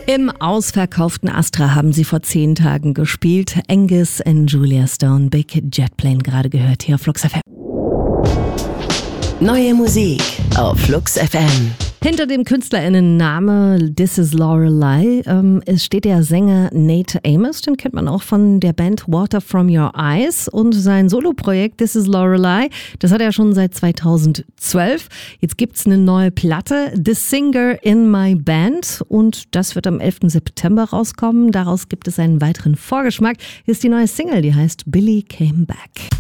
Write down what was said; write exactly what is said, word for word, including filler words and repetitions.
Im ausverkauften Astra haben sie vor zehn Tagen gespielt. Angus und Julia Stone, Big Jet Plane, gerade gehört hier auf Flux F M. Neue Musik auf Flux F M. Hinter dem KünstlerInnen-Name This is Lorelei ähm, es steht der Sänger Nate Amos, den kennt man auch von der Band Water From Your Eyes, und sein Soloprojekt This is Lorelei, das hat er schon seit zweitausendzwölf. Jetzt gibt's eine neue Platte, The Singer in My Band, und das wird am elften September rauskommen. Daraus gibt es einen weiteren Vorgeschmack. Hier ist die neue Single, die heißt Billy Came Back.